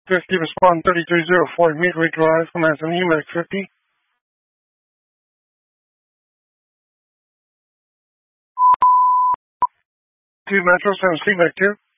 50, respond 3304, Midway Drive from Anthony, Medic 50. 2 Metro, 7 Sleep, Medic 2.